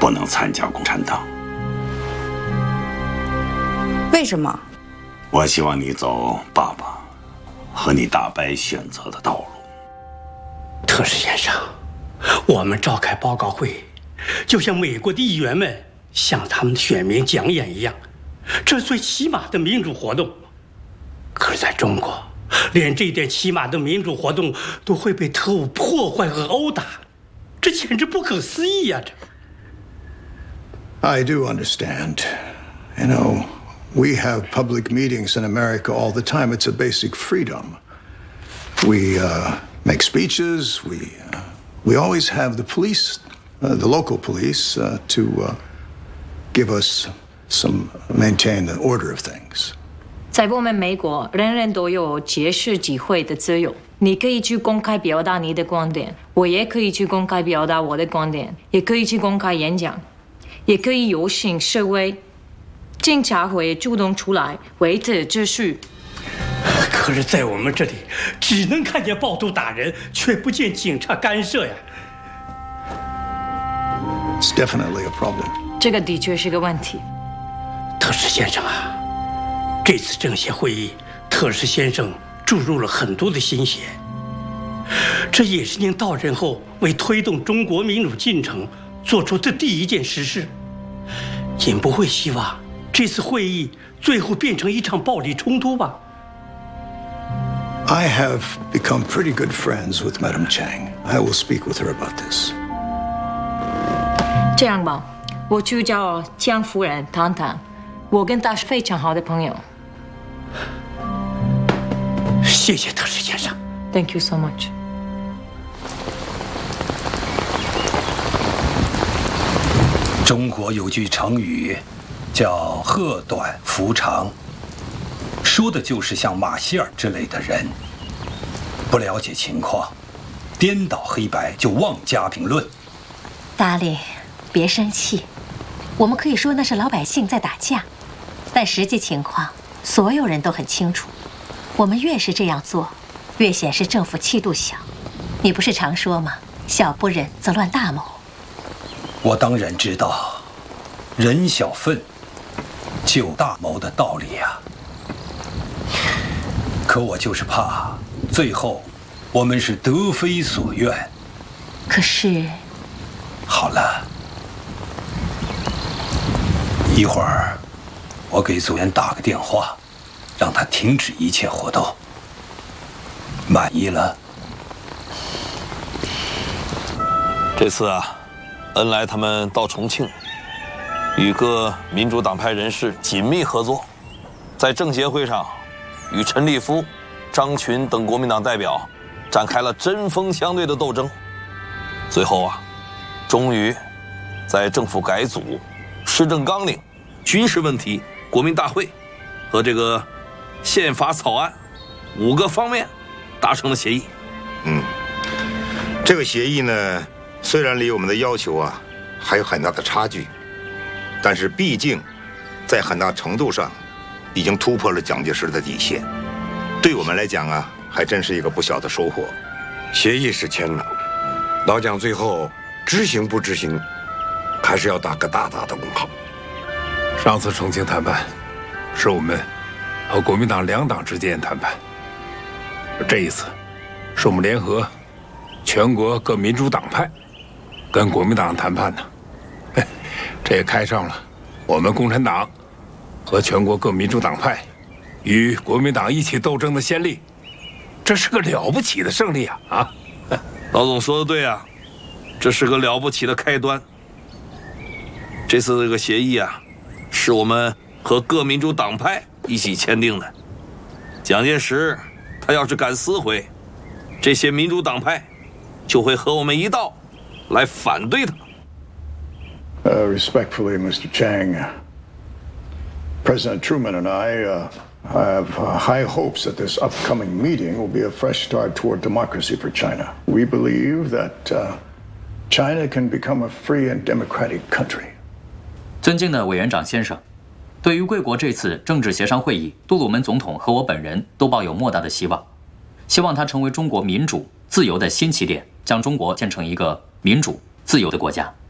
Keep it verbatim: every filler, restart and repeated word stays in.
不能参加共产党。 为什么？ 我希望你走爸爸和你大伯选择的道路。 特使先生，我们召开报告会，就像美国的议员们向他们的选民讲演一样，这最起码的民主活动。可是在中国，连这点起码的民主活动都会被特务破坏和殴打，这简直不可思议呀！这。 I do understand. You know, we have public meetings in America all the time. It's a basic freedom. We uh, make speeches. We uh, we always have the police, uh, the local police, uh, to uh, give us some maintain the order of things. 在我们美国，人人都有结社集会的自由。你可以去公开表达你的观点，我也可以去公开表达我的观点，也可以去公开演讲，也可以游行示威。警察会主动出来维持秩序。 可是，在我们这里，只能看见暴徒打人，却不见警察干涉呀。 It's definitely a problem. 这个的确是个问题。 特使先生啊，这次政协会议，特使先生注入了很多的心血。这也是您到任后为推动中国民主进程做出的第一件实事。您不会希望这次会议最后变成一场暴力冲突吧？ I have become pretty good friends with Madam Chang. I will speak with her about this. 这样吧，我去找江夫人谈谈。我跟她是非常好的朋友。 谢谢特使先生。 Thank you so much. 中国有句成语，叫“喝短扶长”，说的就是像马歇尔之类的人，不了解情况，颠倒黑白就妄加评论。 达理，别生气，我们可以说那是老百姓在打架，但实际情况所有人都很清楚。我们越是这样做，越显示政府气度小。你不是常说吗？小不忍则乱大谋。 我当然知道，人小愤，救大谋的道理呀。可我就是怕，最后我们是得非所愿。 可是， 好了，一会儿我给组员打个电话，让他停止一切活动。满意了？ 这次啊，恩来他们到重庆，与各民主党派人士紧密合作，在政协会上与陈立夫、张群等国民党代表展开了针锋相对的斗争。最后啊，终于在政府改组、施政纲领、军事问题、国民大会和这个宪法草案五个方面达成了协议。 嗯，这个协议呢，虽然离我们的要求啊还有很大的差距，但是毕竟在很大程度上已经突破了蒋介石的底线，对我们来讲啊，还真是一个不小的收获。 协议是签了，老蒋最后执行不执行，还是要打个大大的问号。 上次重庆谈判是我们和国民党两党之间谈判，这一次是我们联合全国各民主党派跟国民党谈判呢。这也开上了我们共产党和全国各民主党派与国民党一起斗争的先例，这是个了不起的胜利啊！啊， 老总说的对啊，这是个了不起的开端。这次这个协议啊，是我们和各民主党派一起签订的。蒋介石他要是敢撕毁，这些民主党派就会和我们一道来反对他。 Uh, respectfully, Mister Chang, President Truman and I uh, have uh, high hopes that this upcoming meeting will be a fresh start toward democracy for China. We believe that uh, China can become a free and democratic country. 尊敬的委员长先生，对于贵国这次政治协商会议，杜鲁门总统和我本人都抱有莫大的希望，希望它成为中国民主自由的新起点，将中国建成一个民主自由的国家。